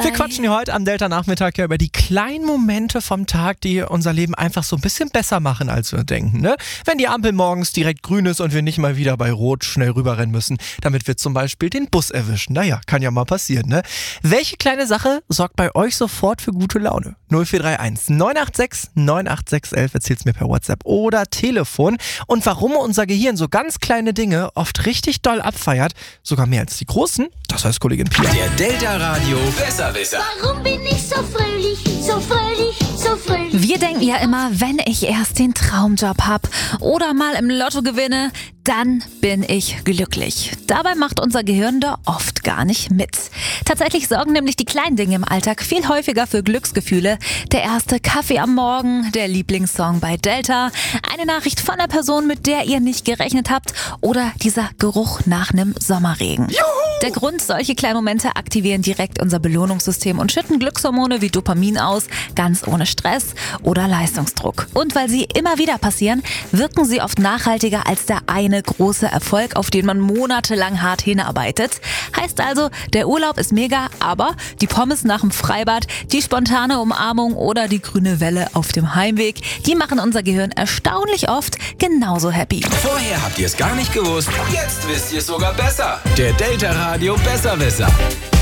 Wir quatschen hier heute am Delta-Nachmittag ja über die kleinen Momente vom Tag, die unser Leben einfach so ein bisschen besser machen, als wir denken. Ne? Wenn die Ampel morgens direkt grün ist und wir nicht mal wieder bei Rot schnell rüberrennen müssen, damit wir zum Beispiel den Bus erwischen. Naja, kann ja mal passieren, ne? Welche kleine Sache sorgt bei euch sofort für gute Laune? 0431 986 98611, erzählt's mir per WhatsApp oder Telefon. Und warum unser Gehirn so ganz kleine Dinge oft richtig doll abfeiert, sogar mehr als die großen, das heißt Kollegin Pia. Der Delta Radio Besserwisser. Warum bin ich so fröhlich, so fröhlich, so fröhlich? Wir denken ja immer, wenn ich erst den Traumjob hab oder mal im Lotto gewinne, dann bin ich glücklich. Dabei macht unser Gehirn da oft gar nicht mit. Tatsächlich sorgen nämlich die kleinen Dinge im Alltag viel häufiger für Glücksgefühle. Der erste Kaffee am Morgen, der Lieblingssong bei Delta, eine Nachricht von einer Person, mit der ihr nicht gerechnet habt oder dieser Geruch nach einem Sommerregen. Juhu! Der Grund, solche kleinen Momente aktivieren direkt unser Belohnungssystem und schütten Glückshormone wie Dopamin aus, ganz ohne Stress oder Leistungsdruck. Und weil sie immer wieder passieren, wirken sie oft nachhaltiger als der eine große Erfolg, auf den man monatelang hart hinarbeitet. Heißt also, der Urlaub ist mega, aber die Pommes nach dem Freibad, die spontane Umarmung oder die grüne Welle auf dem Heimweg, die machen unser Gehirn erstaunlich oft genauso happy. Vorher habt ihr es gar nicht gewusst, jetzt wisst ihr es sogar besser. Der Delta Radio Besserwisser.